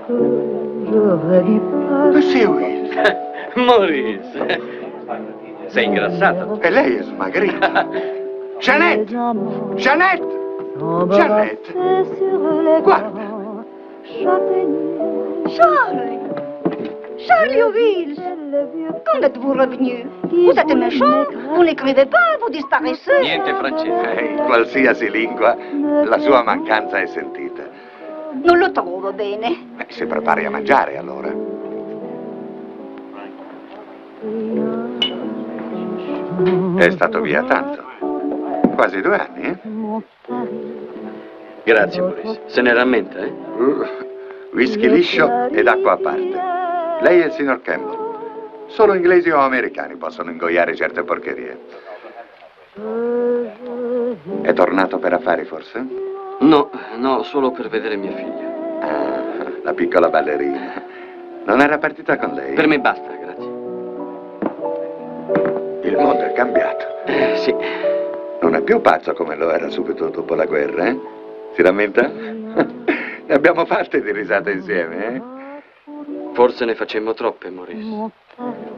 Monsieur Will. Maurice, sei ingrassato. E lei è smagrita. Jeannette! Jeannette! Jeannette! Guarda. Charles! Charlie Oville! Quand êtes-vous revenu? Vous êtes méchant, vous n'écrivez pas, vous disparaissez. Niente francese. In qualsiasi lingua, la sua mancanza è sentita. Non lo trovo bene. Beh, si prepari a mangiare, allora. È stato via tanto. Quasi 2 anni, eh? Grazie, Maurice. Se ne rammenta, eh? Whisky liscio ed acqua a parte. Lei e il signor Campbell. Solo inglesi o americani possono ingoiare certe porcherie. È tornato per affari, forse? No, solo per vedere mia figlia. Ah, la piccola ballerina. Non era partita con lei? Per me basta, grazie. Il mondo è cambiato. Sì. Non è più pazzo come lo era subito dopo la guerra, eh? Si rammenta? Ne abbiamo fatte di risate insieme, eh? Forse ne facemmo troppe, Maurice.